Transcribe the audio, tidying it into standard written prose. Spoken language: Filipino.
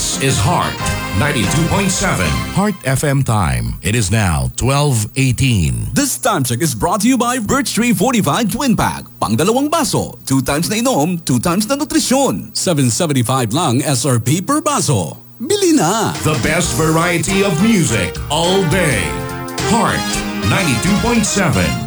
This is Heart 92.7 Heart FM time. It is now 12:18. This time check is brought to you by Birch Tree Fortified Twin Pack. Pang dalawang baso, 2 times na inom, 2 times na nutrisyon. $7.75 lang SRP per baso. Bili na! The best variety of music all day. Heart 92.7